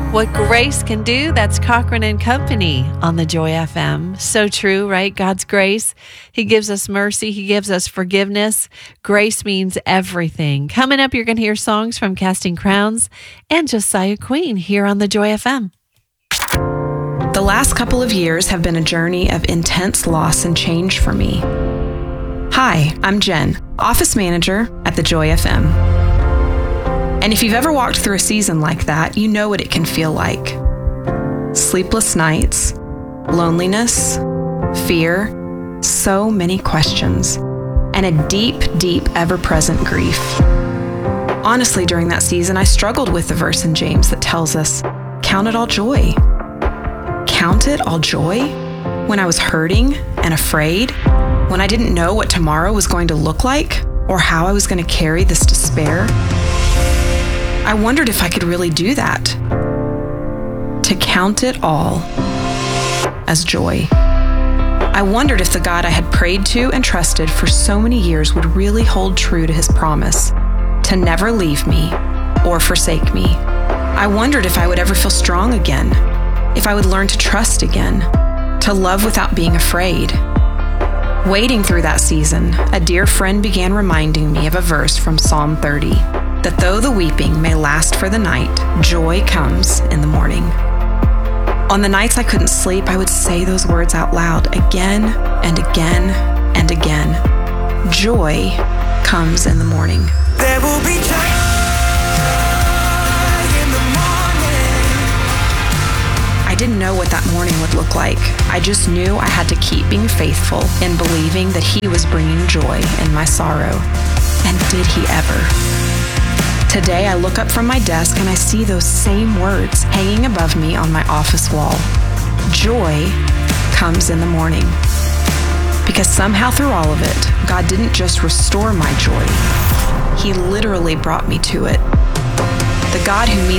What grace can do, that's Cochran and Company on the Joy FM. So true, right? God's grace. He gives us mercy. He gives us forgiveness. Grace means everything. Coming up, you're going to hear songs from Casting Crowns and Josiah Queen here on the Joy FM. The last couple of years have been a journey of intense loss and change for me. Hi, I'm Jen, office manager at the Joy FM. And if you've ever walked through a season like that, you know what it can feel like. Sleepless nights, loneliness, fear, so many questions, and a deep, deep, ever-present grief. Honestly, during that season, I struggled with the verse in James that tells us, count it all joy. Count it all joy? When I was hurting and afraid, when I didn't know what tomorrow was going to look like, or how I was going to carry this despair, I wondered if I could really do that. To count it all as joy. I wondered if the God I had prayed to and trusted for so many years would really hold true to his promise to never leave me or forsake me. I wondered if I would ever feel strong again, if I would learn to trust again, to love without being afraid. Wading through that season, a dear friend began reminding me of a verse from Psalm 30. That though the weeping may last for the night, joy comes in the morning. On the nights I couldn't sleep, I would say those words out loud again and again and again. Joy comes in the morning. There will be joy in the morning. I didn't know what that morning would look like. I just knew I had to keep being faithful in believing that he was bringing joy in my sorrow. And did he ever? Today, I look up from my desk and I see those same words hanging above me on my office wall. Joy comes in the morning. Because somehow through all of it, God didn't just restore my joy. He literally brought me to it. The God who meets